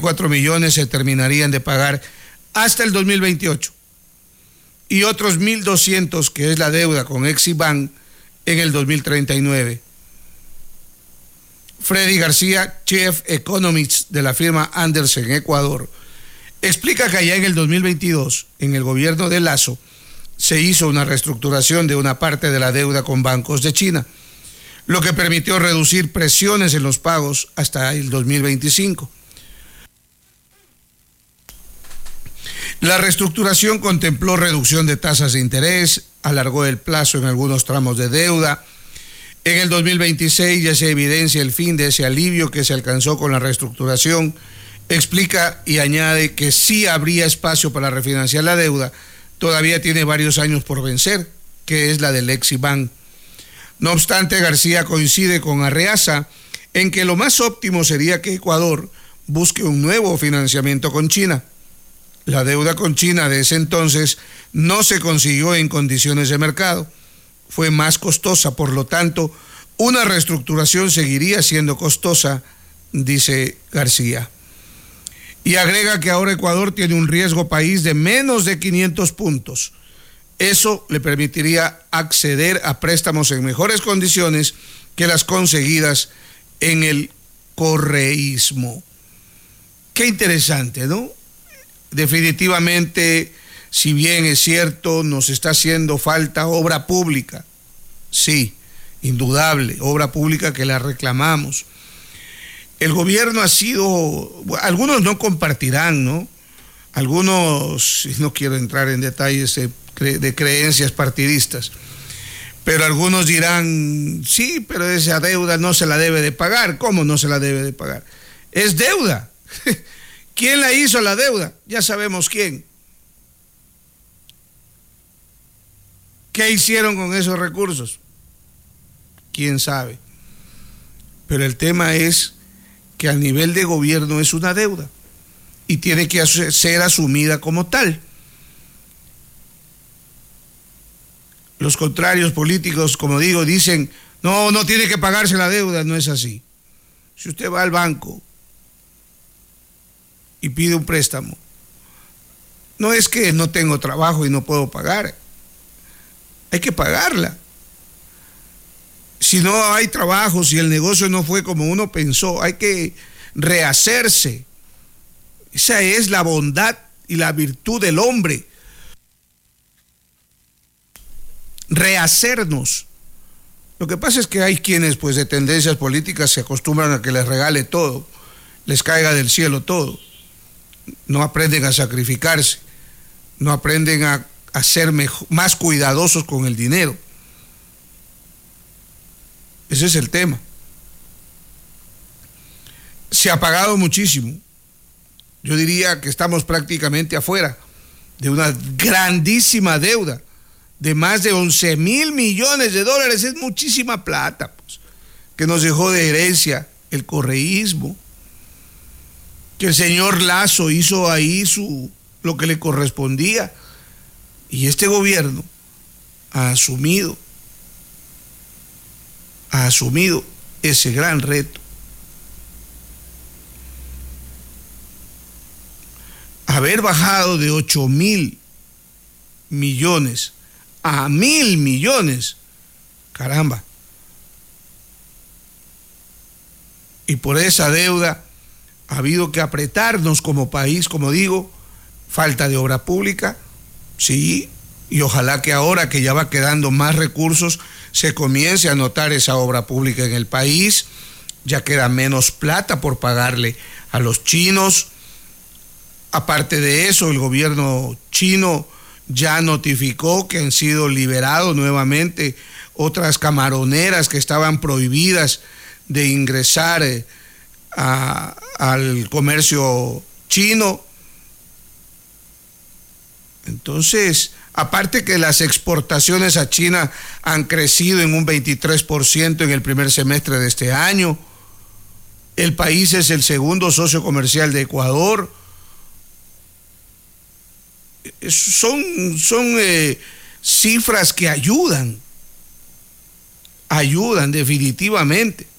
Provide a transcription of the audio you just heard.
24 millones se terminarían de pagar hasta el 2028 y otros 1.200, que es la deuda con Eximbank, en el 2039. Freddy García, Chief Economist de la firma Andersen Ecuador, explica que allá en el 2022, en el gobierno de Lasso, se hizo una reestructuración de una parte de la deuda con bancos de China, lo que permitió reducir presiones en los pagos hasta el 2025. La reestructuración contempló reducción de tasas de interés, alargó el plazo en algunos tramos de deuda. En el 2026 ya se evidencia el fin de ese alivio que se alcanzó con la reestructuración. Explica y añade que sí habría espacio para refinanciar la deuda, todavía tiene varios años por vencer, que es la del Eximbank. No obstante, García coincide con Arreaza en que lo más óptimo sería que Ecuador busque un nuevo financiamiento con China. La deuda con China de ese entonces no se consiguió en condiciones de mercado. Fue más costosa, por lo tanto, una reestructuración seguiría siendo costosa, dice García. Y agrega que ahora Ecuador tiene un riesgo país de menos de 500 puntos. Eso le permitiría acceder a préstamos en mejores condiciones que las conseguidas en el correísmo. Qué interesante, ¿no? Definitivamente, si bien es cierto, nos está haciendo falta obra pública. Sí, indudable, obra pública que la reclamamos. El gobierno ha sido, algunos no compartirán, ¿no? Algunos, no quiero entrar en detalles de creencias partidistas, pero algunos dirán, sí, pero esa deuda no se la debe de pagar. ¿Cómo no se la debe de pagar? Es deuda. ¿Quién la hizo la deuda? Ya sabemos quién. ¿Qué hicieron con esos recursos? ¿Quién sabe? Pero el tema es que a nivel de gobierno es una deuda y tiene que ser asumida como tal. Los contrarios políticos, como digo, dicen, no tiene que pagarse la deuda. No es así. Si usted va al banco y pide un préstamo, no es que no tengo trabajo y no puedo pagar, hay que pagarla. Si no hay trabajo, si el negocio no fue como uno pensó, hay que rehacerse. Esa es la bondad y la virtud del hombre. Rehacernos. Lo que pasa es que hay quienes, pues, de tendencias políticas se acostumbran a que les regale todo, les caiga del cielo todo. No aprenden a sacrificarse, no aprenden a ser más cuidadosos con el dinero. Ese es el tema. Se ha pagado muchísimo. Yo diría que estamos prácticamente afuera de una grandísima deuda de más de 11.000 millones de dólares. Es muchísima plata, pues, que nos dejó de herencia el correísmo, que el señor Lasso hizo ahí lo que le correspondía, y este gobierno ha asumido ese gran reto. Haber bajado de 8.000 millones a 1.000 millones, caramba. Y por esa deuda ha habido que apretarnos como país, como digo, falta de obra pública, sí, y ojalá que ahora que ya va quedando más recursos se comience a notar esa obra pública en el país. Ya queda menos plata por pagarle a los chinos. Aparte de eso, el gobierno chino ya notificó que han sido liberados nuevamente otras camaroneras que estaban prohibidas de ingresar al comercio chino. Entonces, aparte que las exportaciones a China han crecido en un 23% en el primer semestre de este año, el país es el segundo socio comercial de Ecuador. Son cifras que ayudan definitivamente.